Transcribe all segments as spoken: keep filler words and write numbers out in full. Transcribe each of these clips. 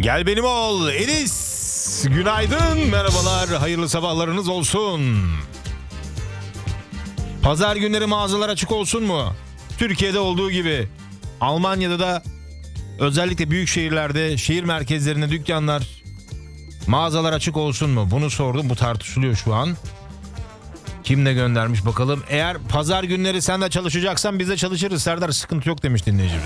Gel benim ol Enis. Günaydın, merhabalar, hayırlı sabahlarınız olsun. Pazar günleri mağazalar açık olsun mu? Türkiye'de olduğu gibi Almanya'da da özellikle büyük şehirlerde, şehir merkezlerinde dükkanlar, mağazalar açık olsun mu? Bunu sordum, bu tartışılıyor şu an. Kim ne göndermiş bakalım. Eğer pazar günleri sen de çalışacaksan biz de çalışırız Serdar, sıkıntı yok demiş dinleyicimiz.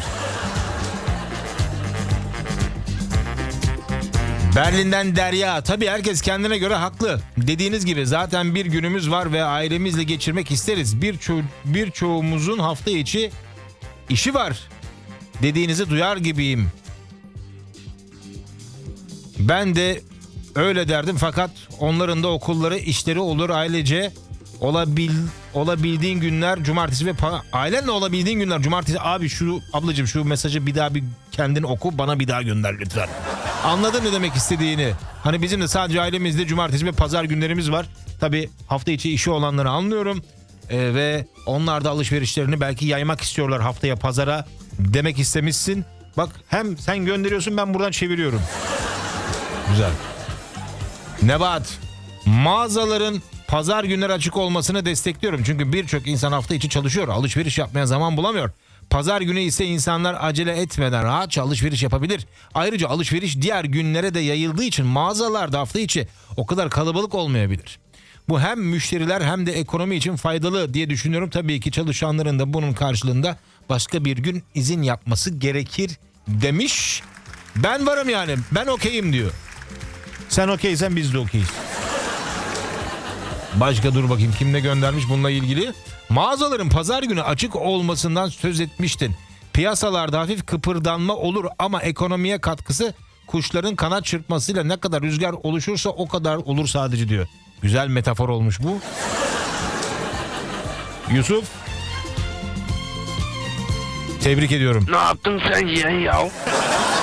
Berlin'den Derya. Tabii herkes kendine göre haklı. Dediğiniz gibi zaten bir günümüz var ve ailemizle geçirmek isteriz. Birço- birçoğumuzun hafta içi işi var. Dediğinizi duyar gibiyim. Ben de öyle derdim fakat onların da okulları, işleri olur, ailece olabil olabildiğin günler cumartesi ve pa- ailenle olabildiğin günler cumartesi. Abi şu ablacığım şu mesajı bir daha bir kendin oku, bana bir daha gönder lütfen. Anladın ne demek istediğini. Hani bizim de sadece ailemizde cumartesi ve pazar günlerimiz var. Tabii hafta içi işi olanları anlıyorum. Ee, ve onlar da alışverişlerini belki yaymak istiyorlar haftaya pazara demek istemişsin. Bak hem sen gönderiyorsun, ben buradan çeviriyorum. Güzel. Nebat, mağazaların pazar günleri açık olmasını destekliyorum. Çünkü birçok insan hafta içi çalışıyor. Alışveriş yapmaya zaman bulamıyor. Pazar günü ise insanlar acele etmeden rahatça alışveriş yapabilir. Ayrıca alışveriş diğer günlere de yayıldığı için mağazalarda hafta içi o kadar kalabalık olmayabilir. Bu hem müşteriler hem de ekonomi için faydalı diye düşünüyorum. Tabii ki çalışanların da bunun karşılığında başka bir gün izin yapması gerekir demiş. Ben varım yani, ben okeyim diyor. Sen okeysen biz de okeyiz. Başka dur bakayım kim ne göndermiş bununla ilgili. Mağazaların pazar günü açık olmasından söz etmiştin. Piyasalarda hafif kıpırdanma olur ama ekonomiye katkısı kuşların kanat çırpmasıyla ne kadar rüzgar oluşursa o kadar olur sadece diyor. Güzel metafor olmuş bu. Yusuf. Tebrik ediyorum. Ne yaptın sen yeğen ya?